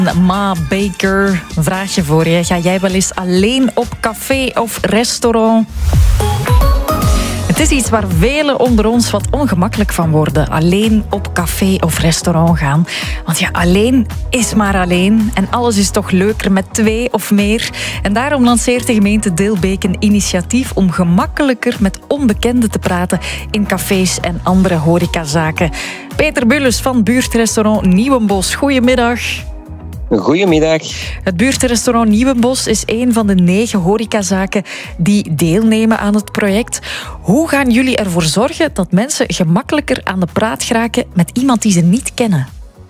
Ma Baker, een vraagje voor je. Ga jij wel eens alleen op café of restaurant? Het is iets waar velen onder ons wat ongemakkelijk van worden. Alleen op café of restaurant gaan. Want ja, alleen is maar alleen. En alles is toch leuker met 2 of meer. En daarom lanceert de gemeente Dilbeek een initiatief om gemakkelijker met onbekenden te praten in cafés en andere horecazaken. Peter Bulles van buurtrestaurant Nieuwenbos. Goedemiddag. Goedemiddag. Het buurtrestaurant Nieuwenbos is een van de 9 horecazaken die deelnemen aan het project. Hoe gaan jullie ervoor zorgen dat mensen gemakkelijker aan de praat geraken met iemand die ze niet kennen?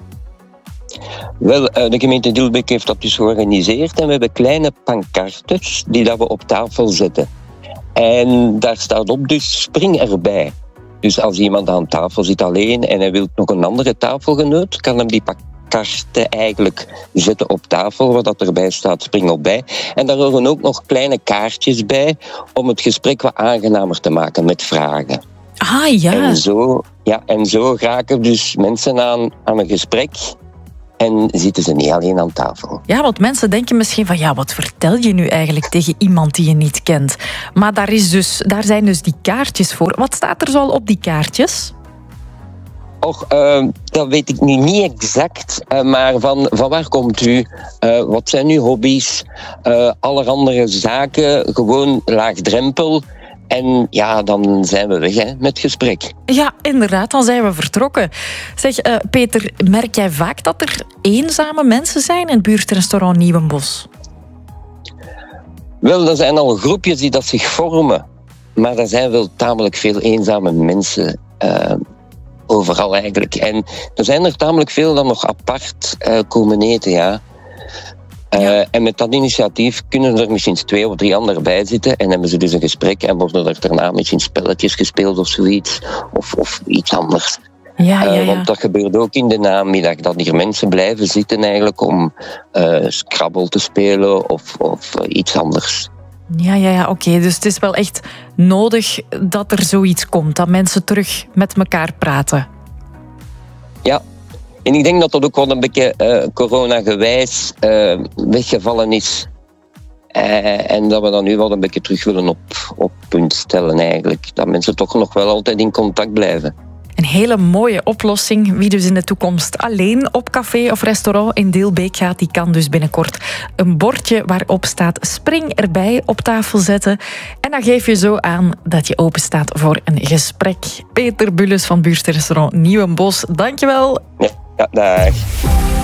Wel, de gemeente Dilbeek heeft dat dus georganiseerd en we hebben kleine pancartes die dat we op tafel zetten. En daar staat op dus spring erbij. Dus als iemand aan tafel zit alleen en hij wil nog een andere tafelgenoot, kan hem die kaarten eigenlijk zetten op tafel, waar dat erbij staat, spring op bij. En daar horen ook nog kleine kaartjes bij om het gesprek wat aangenamer te maken met vragen. Ah ja. En zo raken dus mensen aan een gesprek en zitten ze niet alleen aan tafel. Ja, want mensen denken misschien van, ja, wat vertel je nu eigenlijk tegen iemand die je niet kent? Maar daar zijn dus die kaartjes voor. Wat staat er zo al op die kaartjes? Och, dat weet ik nu niet exact, maar van waar komt u? Wat zijn uw hobby's? Allerhande zaken, gewoon laagdrempel. En ja, dan zijn we weg met gesprek. Ja, inderdaad, dan zijn we vertrokken. Zeg, Peter, merk jij vaak dat er eenzame mensen zijn in het buurtrestaurant Nieuwenbos? Wel, er zijn al groepjes die dat zich vormen. Maar er zijn wel tamelijk veel eenzame mensen overal eigenlijk. En er zijn er tamelijk veel dat nog apart komen eten, ja. En met dat initiatief kunnen er misschien 2 of 3 anderen bij zitten en hebben ze dus een gesprek en worden er daarna misschien spelletjes gespeeld of zoiets. Of iets anders. Ja. Want dat gebeurt ook in de namiddag, dat hier mensen blijven zitten eigenlijk om Scrabble te spelen of iets anders. Ja, oké. Dus het is wel echt nodig dat er zoiets komt, dat mensen terug met elkaar praten. Ja, en ik denk dat dat ook wel een beetje corona-gewijs weggevallen is. En dat we dat nu wel een beetje terug willen op punt stellen eigenlijk. Dat mensen toch nog wel altijd in contact blijven. Een hele mooie oplossing. Wie dus in de toekomst alleen op café of restaurant in Dilbeek gaat, die kan dus binnenkort een bordje waarop staat spring erbij op tafel zetten. En dan geef je zo aan dat je open staat voor een gesprek. Peter Bulles van buurtrestaurant Nieuwenbos, dankjewel. Ja, dag.